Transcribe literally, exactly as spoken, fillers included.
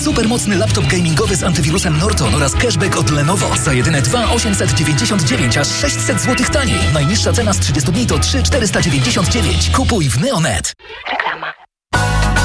Supermocny laptop gamingowy z antywirusem Norton oraz cashback od Lenovo. Za jedyne dwa tysiące osiemset dziewięćdziesiąt dziewięć, aż sześćset złotych taniej. Najniższa cena z trzydziestu dni to trzy tysiące czterysta dziewięćdziesiąt dziewięć. Kupuj w Neonet. Reklama.